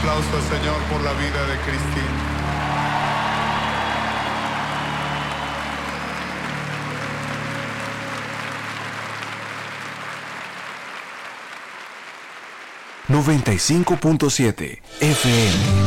aplauso al Señor por la vida de Cristina. ...95.7 FM